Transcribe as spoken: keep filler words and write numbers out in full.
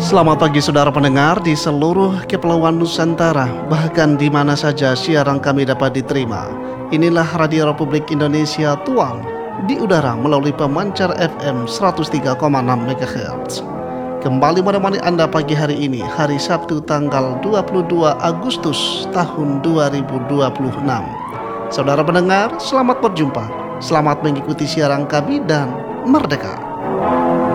Selamat pagi saudara pendengar di seluruh kepulauan Nusantara, bahkan di mana saja siaran kami dapat diterima. Inilah Radio Republik Indonesia Tuang di udara melalui pemancar F M seratus tiga koma enam megahertz. Kembali menemani Anda pagi hari ini, hari Sabtu tanggal dua puluh dua Agustus tahun dua ribu dua puluh enam. Saudara pendengar, selamat berjumpa. Selamat mengikuti siaran kami dan merdeka.